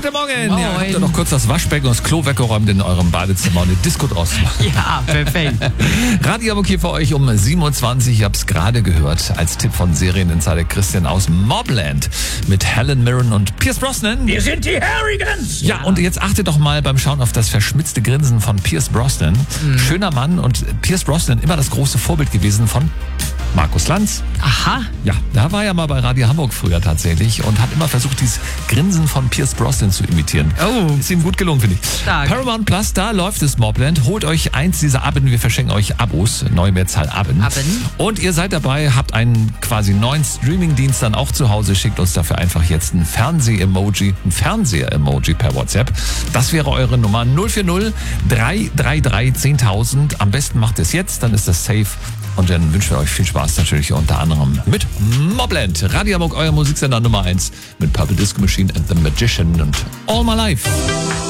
Guten Morgen. Moin. Ja, habt ihr noch kurz das Waschbecken und das Klo weggeräumt in eurem Badezimmer und eine Disco draußen gemacht? Ja, perfekt. Radio Hamburg hier für euch um 27. Ich hab's gerade gehört als Tipp von Serieninsider Christian aus Mobland mit Helen Mirren und Pierce Brosnan. Wir sind die Harrigans! Ja, und jetzt achtet doch mal beim Schauen auf das verschmitzte Grinsen von Pierce Brosnan. Schöner Mann und Pierce Brosnan immer das große Vorbild gewesen von Markus Lanz. Aha. Ja, da war ja mal bei Radio Hamburg früher tatsächlich und hat immer versucht, dieses Grinsen von Pierce Brosnan zu imitieren. Oh. Ist ihm gut gelungen, finde ich. Stark. Paramount Plus, da läuft es Mobland. Holt euch eins dieser Abend, wir verschenken euch Abos, neue Mehrzahl Abend. Und ihr seid dabei, habt einen quasi neuen Streaming-Dienst dann auch zu Hause, schickt uns dafür einfach jetzt ein Fernseh-Emoji per WhatsApp. Das wäre eure Nummer 040 333 10.000. Am besten macht es jetzt, dann ist das safe. Und dann wünschen wir euch viel Spaß natürlich unter anderem mit Mobland. Radio Hamburg, euer Musiksender Nummer 1 mit Purple Disco Machine and the Magician und All My Life.